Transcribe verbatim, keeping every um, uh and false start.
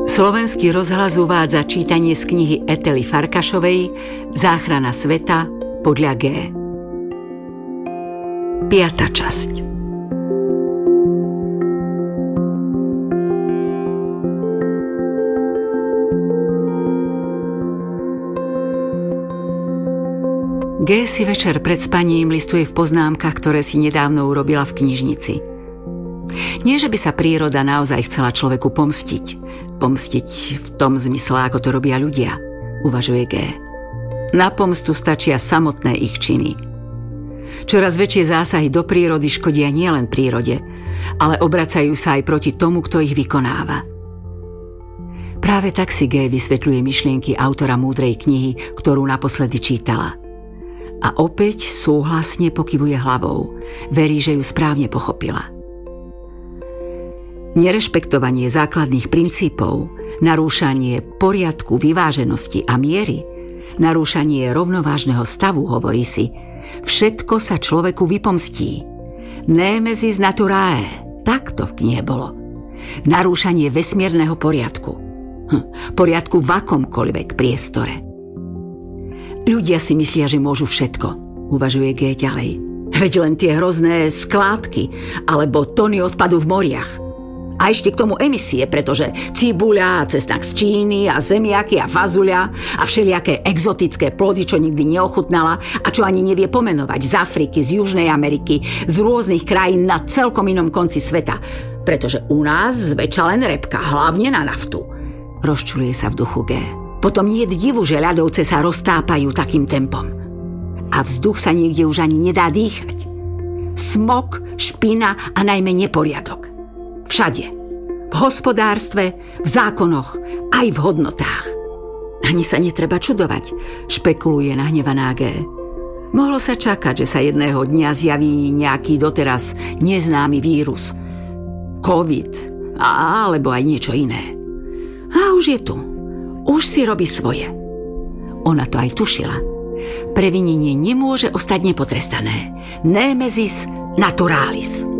Slovenský rozhlas uvádza čítanie z knihy Etely Farkašovej Záchrana sveta podľa G. Piata časť. G si večer pred spaním listuje v poznámkach, ktoré si nedávno urobila v knižnici. Nie, že by sa príroda naozaj chcela človeku pomstiť. Pomstiť v tom zmysle, ako to robia ľudia, uvažuje G. Na pomstu stačia samotné ich činy. Čoraz väčšie zásahy do prírody škodia nielen prírode, ale obracajú sa aj proti tomu, kto ich vykonáva. Práve tak si G vysvetľuje myšlienky autora múdrej knihy, ktorú naposledy čítala. A opäť súhlasne pokyvuje hlavou. Verí, že ju správne pochopila. Nerešpektovanie základných princípov, narúšanie poriadku, vyváženosti a miery, narúšanie rovnovážneho stavu, hovorí si, všetko sa človeku vypomstí. Nemesis naturae, tak to v knihe bolo. Narúšanie vesmírneho poriadku. Hm, poriadku v akomkoľvek priestore. Ľudia si myslia, že môžu všetko, uvažuje G ďalej. Veď len tie hrozné skládky alebo tony odpadu v moriach. A ešte k tomu emisie, pretože cibuľa a cesnak z Číny a zemiaky a fazuľa a všelijaké exotické plody, čo nikdy neochutnala a čo ani nevie pomenovať, z Afriky, z Južnej Ameriky, z rôznych krajín na celkom inom konci sveta. Pretože u nás zväčša len repka, hlavne na naftu. Rozčuluje sa v duchu G. Potom nie je divu, že ľadovce sa roztápajú takým tempom. A vzduch sa niekde už ani nedá dýchať. Smog, špina a najmä neporiadok. Všade. V hospodárstve, v zákonoch, aj v hodnotách. Ani sa netreba čudovať, špekuluje nahnevaná G. Mohlo sa čakať, že sa jedného dňa zjaví nejaký doteraz neznámy vírus. Covid, alebo aj niečo iné. A už je tu. Už si robí svoje. Ona to aj tušila. Previnenie nemôže ostať nepotrestané. Nemesis naturalis.